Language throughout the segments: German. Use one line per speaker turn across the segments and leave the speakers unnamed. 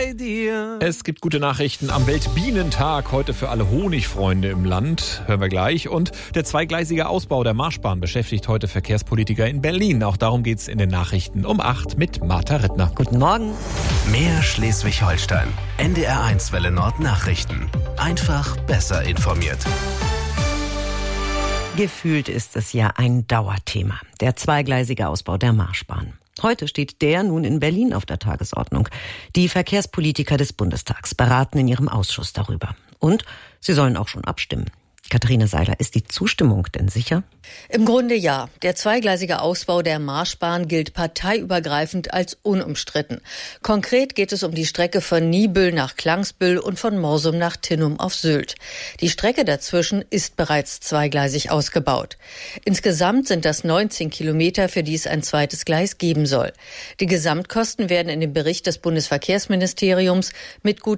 bei dir.
Es gibt gute Nachrichten am Weltbienentag, heute für alle Honigfreunde im Land. Hören wir gleich. Und der zweigleisige Ausbau der Marschbahn beschäftigt heute Verkehrspolitiker in Berlin. Auch darum geht's in den Nachrichten um 8 mit Martha Rittner.
Guten Morgen.
Mehr Schleswig-Holstein. NDR1 Welle Nord Nachrichten. Einfach besser informiert.
Gefühlt ist es ja ein Dauerthema. Der zweigleisige Ausbau der Marschbahn. Heute steht der nun in Berlin auf der Tagesordnung. Die Verkehrspolitiker des Bundestags beraten in ihrem Ausschuss darüber. Und sie sollen auch schon abstimmen. Katharina Seiler, ist die Zustimmung denn sicher?
Im Grunde ja. Der zweigleisige Ausbau der Marschbahn gilt parteiübergreifend als unumstritten. Konkret geht es um die Strecke von Niebüll nach Klangsbüll und von Morsum nach Tinnum auf Sylt. Die Strecke dazwischen ist bereits zweigleisig ausgebaut. Insgesamt sind das 19 Kilometer, für die es ein zweites Gleis geben soll. Die Gesamtkosten werden in dem Bericht des Bundesverkehrsministeriums mit gut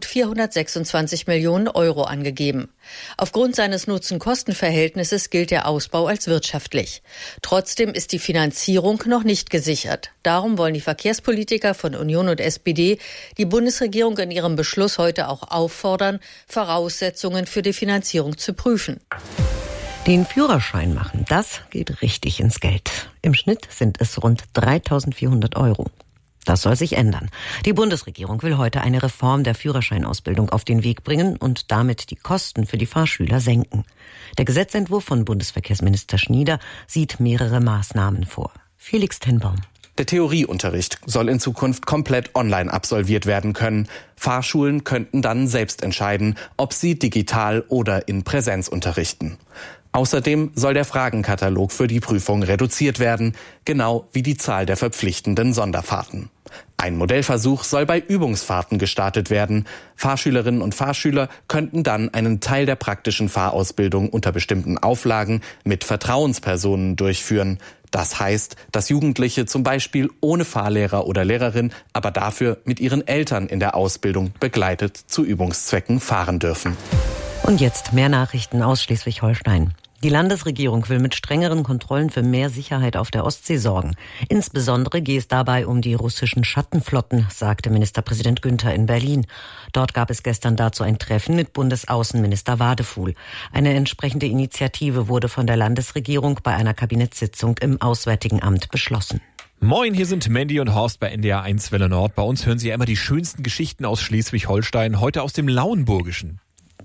426 Millionen Euro angegeben. Aufgrund seines Nutzen-Kosten-Verhältnisses gilt der Ausbau als wirtschaftlich. Trotzdem ist die Finanzierung noch nicht gesichert. Darum wollen die Verkehrspolitiker von Union und SPD die Bundesregierung in ihrem Beschluss heute auch auffordern, Voraussetzungen für die Finanzierung zu prüfen.
Den Führerschein machen, das geht richtig ins Geld. Im Schnitt sind es rund 3.400 Euro. Das soll sich ändern. Die Bundesregierung will heute eine Reform der Führerscheinausbildung auf den Weg bringen und damit die Kosten für die Fahrschüler senken. Der Gesetzentwurf von Bundesverkehrsminister Schnieder sieht mehrere Maßnahmen vor. Felix Tenbaum.
Der Theorieunterricht soll in Zukunft komplett online absolviert werden können. Fahrschulen könnten dann selbst entscheiden, ob sie digital oder in Präsenz unterrichten. Außerdem soll der Fragenkatalog für die Prüfung reduziert werden, genau wie die Zahl der verpflichtenden Sonderfahrten. Ein Modellversuch soll bei Übungsfahrten gestartet werden. Fahrschülerinnen und Fahrschüler könnten dann einen Teil der praktischen Fahrausbildung unter bestimmten Auflagen mit Vertrauenspersonen durchführen. Das heißt, dass Jugendliche zum Beispiel ohne Fahrlehrer oder Lehrerin, aber dafür mit ihren Eltern in der Ausbildung begleitet zu Übungszwecken fahren dürfen.
Und jetzt mehr Nachrichten aus Schleswig-Holstein. Die Landesregierung will mit strengeren Kontrollen für mehr Sicherheit auf der Ostsee sorgen. Insbesondere gehe es dabei um die russischen Schattenflotten, sagte Ministerpräsident Günther in Berlin. Dort gab es gestern dazu ein Treffen mit Bundesaußenminister Wadefuhl. Eine entsprechende Initiative wurde von der Landesregierung bei einer Kabinettssitzung im Auswärtigen Amt beschlossen.
Moin, hier sind Mandy und Horst bei NDR1 Welle Nord. Bei uns hören Sie ja immer die schönsten Geschichten aus Schleswig-Holstein, heute aus dem Lauenburgischen.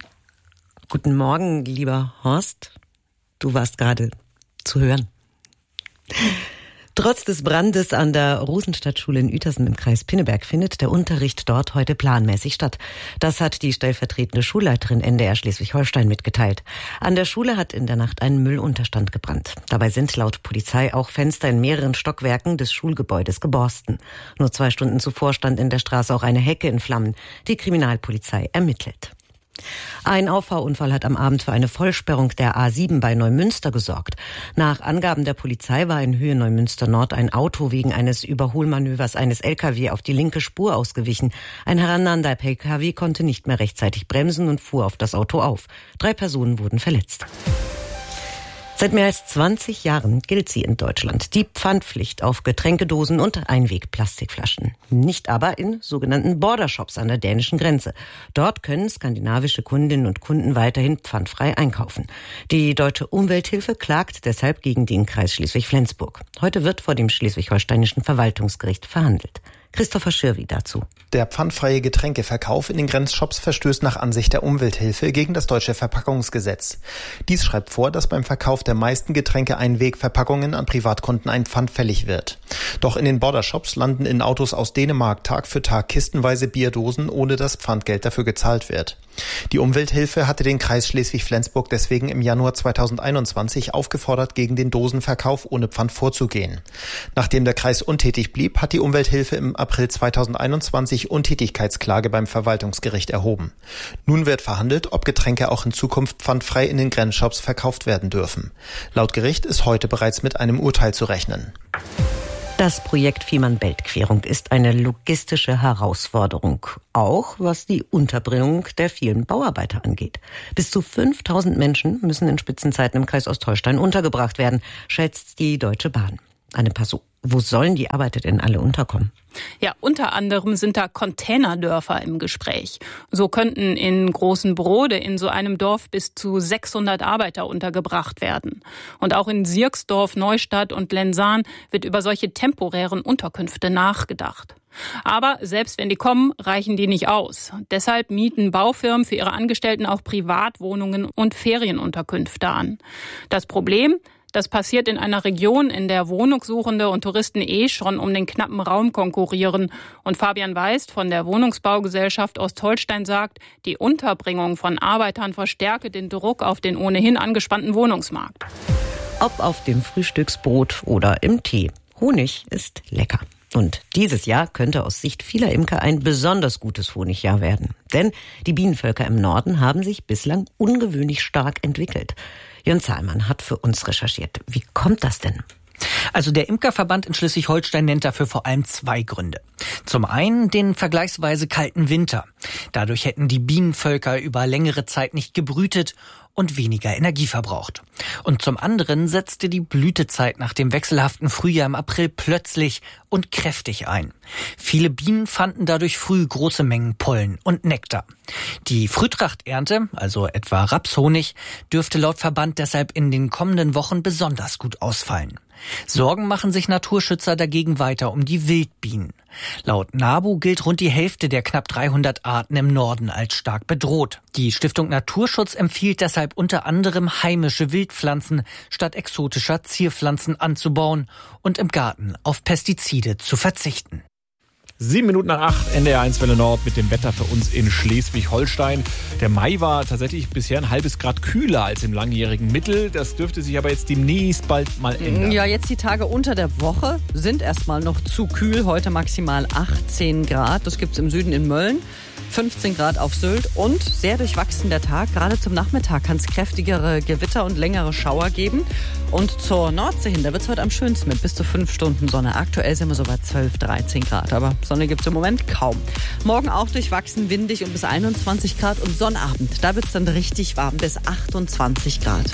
Guten Morgen, lieber Horst. Du warst gerade zu hören. Trotz des Brandes an der Rosenstadtschule in Uetersen im Kreis Pinneberg findet der Unterricht dort heute planmäßig statt. Das hat die stellvertretende Schulleiterin NDR Schleswig-Holstein mitgeteilt. An der Schule hat in der Nacht ein Müllunterstand gebrannt. Dabei sind laut Polizei auch Fenster in mehreren Stockwerken des Schulgebäudes geborsten. Nur 2 Stunden zuvor stand in der Straße auch eine Hecke in Flammen. Die Kriminalpolizei ermittelt. Ein Auffahrunfall hat am Abend für eine Vollsperrung der A7 bei Neumünster gesorgt. Nach Angaben der Polizei war in Höhe Neumünster Nord ein Auto wegen eines Überholmanövers eines LKW auf die linke Spur ausgewichen. Ein herannahender PKW konnte nicht mehr rechtzeitig bremsen und fuhr auf das Auto auf. 3 Personen wurden verletzt. Seit mehr als 20 Jahren gilt sie in Deutschland, die Pfandpflicht auf Getränkedosen und Einwegplastikflaschen. Nicht aber in sogenannten Bordershops an der dänischen Grenze. Dort können skandinavische Kundinnen und Kunden weiterhin pfandfrei einkaufen. Die Deutsche Umwelthilfe klagt deshalb gegen den Kreis Schleswig-Flensburg. Heute wird vor dem Schleswig-Holsteinischen Verwaltungsgericht verhandelt. Christopher Schirwi dazu.
Der pfandfreie Getränkeverkauf in den Grenzshops verstößt nach Ansicht der Umwelthilfe gegen das deutsche Verpackungsgesetz. Dies schreibt vor, dass beim Verkauf der meisten Getränke-Einwegverpackungen an Privatkunden ein Pfand fällig wird. Doch in den Bordershops landen in Autos aus Dänemark Tag für Tag kistenweise Bierdosen, ohne dass Pfandgeld dafür gezahlt wird. Die Umwelthilfe hatte den Kreis Schleswig-Flensburg deswegen im Januar 2021 aufgefordert, gegen den Dosenverkauf ohne Pfand vorzugehen. Nachdem der Kreis untätig blieb, hat die Umwelthilfe im April 2021 Untätigkeitsklage beim Verwaltungsgericht erhoben. Nun wird verhandelt, ob Getränke auch in Zukunft pfandfrei in den Grenzshops verkauft werden dürfen. Laut Gericht ist heute bereits mit einem Urteil zu rechnen.
Das Projekt Fehmarn-Belt-Querung ist eine logistische Herausforderung, auch was die Unterbringung der vielen Bauarbeiter angeht. Bis zu 5.000 Menschen müssen in Spitzenzeiten im Kreis Ostholstein untergebracht werden, schätzt die Deutsche Bahn. Anne Passau, wo sollen die Arbeiter denn alle unterkommen?
Ja, unter anderem sind da Containerdörfer im Gespräch. So könnten in Großenbrode in so einem Dorf bis zu 600 Arbeiter untergebracht werden. Und auch in Sierksdorf, Neustadt und Lensahn wird über solche temporären Unterkünfte nachgedacht. Aber selbst wenn die kommen, reichen die nicht aus. Deshalb mieten Baufirmen für ihre Angestellten auch Privatwohnungen und Ferienunterkünfte an. Das Problem: Das passiert in einer Region, in der Wohnungssuchende und Touristen schon um den knappen Raum konkurrieren. Und Fabian Weist von der Wohnungsbaugesellschaft Ostholstein sagt, die Unterbringung von Arbeitern verstärke den Druck auf den ohnehin angespannten Wohnungsmarkt.
Ob auf dem Frühstücksbrot oder im Tee. Honig ist lecker. Und dieses Jahr könnte aus Sicht vieler Imker ein besonders gutes Honigjahr werden. Denn die Bienenvölker im Norden haben sich bislang ungewöhnlich stark entwickelt. Jörn Zahlmann hat für uns recherchiert. Wie kommt das denn?
Also der Imkerverband in Schleswig-Holstein nennt dafür vor allem 2 Gründe. Zum einen den vergleichsweise kalten Winter. Dadurch hätten die Bienenvölker über längere Zeit nicht gebrütet und weniger Energie verbraucht. Und zum anderen setzte die Blütezeit nach dem wechselhaften Frühjahr im April plötzlich und kräftig ein. Viele Bienen fanden dadurch früh große Mengen Pollen und Nektar. Die Frühtrachternte, also etwa Rapshonig, dürfte laut Verband deshalb in den kommenden Wochen besonders gut ausfallen. Sorgen machen sich Naturschützer dagegen weiter um die Wildbienen. Laut NABU gilt rund die Hälfte der knapp 300 Arten im Norden als stark bedroht. Die Stiftung Naturschutz empfiehlt deshalb unter anderem heimische Wildpflanzen statt exotischer Zierpflanzen anzubauen und im Garten auf Pestizide zu verzichten.
7 Minuten nach 8, NDR 1 Welle Nord mit dem Wetter für uns in Schleswig-Holstein. Der Mai war tatsächlich bisher ein halbes Grad kühler als im langjährigen Mittel. Das dürfte sich aber jetzt demnächst bald mal ändern.
Ja, jetzt die Tage unter der Woche sind erstmal noch zu kühl. Heute maximal 18 Grad. Das gibt's im Süden in Mölln. 15 Grad auf Sylt und sehr durchwachsen der Tag. Gerade zum Nachmittag kann es kräftigere Gewitter und längere Schauer geben. Und zur Nordsee hin, da wird es heute am schönsten mit bis zu 5 Stunden Sonne. Aktuell sind wir so bei 12, 13 Grad, aber Sonne gibt es im Moment kaum. Morgen auch durchwachsen, windig und bis 21 Grad und Sonnabend. Da wird es dann richtig warm, bis 28 Grad.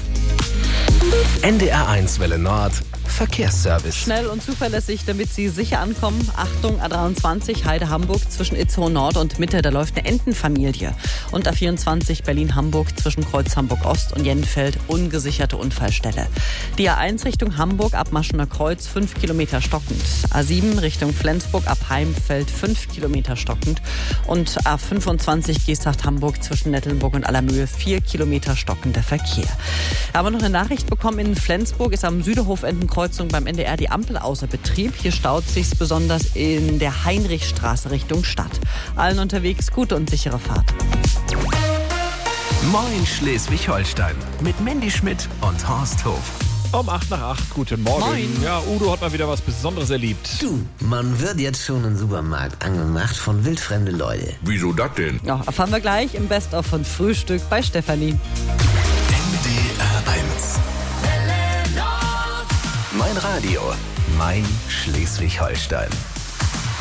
NDR 1 Welle Nord Verkehrsservice.
Schnell und zuverlässig, damit Sie sicher ankommen. Achtung, A23 Heide-Hamburg zwischen Itzehoe Nord und Mitte, da läuft eine Entenfamilie. Und A24 Berlin-Hamburg zwischen Kreuz Hamburg-Ost und Jenfeld, ungesicherte Unfallstelle. Die A1 Richtung Hamburg ab Maschener Kreuz 5 Kilometer stockend. A7 Richtung Flensburg ab Heimfeld 5 Kilometer stockend. Und A25 Geesthacht-Hamburg zwischen Nettelnburg und Allermühe 4 Kilometer stockender Verkehr. Wir haben noch eine Nachricht bekommen, in Flensburg ist am Süderhof-Entenkreuzung beim NDR die Ampel außer Betrieb. Hier staut sich's besonders in der Heinrichstraße Richtung Stadt. Allen unterwegs gute und sichere Fahrt.
Moin Schleswig-Holstein mit Mandy Schmidt und Horst Hof.
Um 8 nach 8, guten Morgen.
Moin.
Ja, Udo hat mal wieder was Besonderes erlebt.
Du, man wird jetzt schon im Supermarkt angemacht von wildfremde Leute.
Wieso das denn?
Ja, erfahren wir gleich im Best-of von Frühstück bei Stefanie.
NDR 1. Mein Radio, mein Schleswig-Holstein.